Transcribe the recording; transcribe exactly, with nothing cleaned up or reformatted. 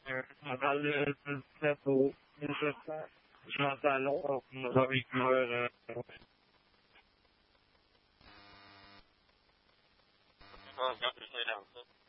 Euh, on parle de très tôt, de septembre. Jean Talon, nos amis coureurs. Ah, regarde, c'est ça.